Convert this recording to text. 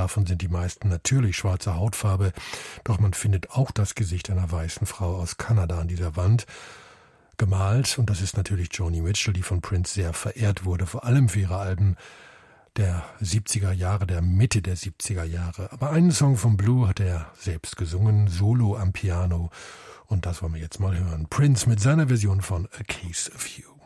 davon sind die meisten natürlich schwarzer Hautfarbe, doch man findet auch das Gesicht einer weißen Frau aus Kanada an dieser Wand gemalt, und das ist natürlich Joni Mitchell, die von Prince sehr verehrt wurde, vor allem für ihre Alben der 70er Jahre, der Mitte der 70er Jahre. Aber einen Song von Blue hat er selbst gesungen, solo am Piano, und das wollen wir jetzt mal hören. Prince mit seiner Version von A Case of You.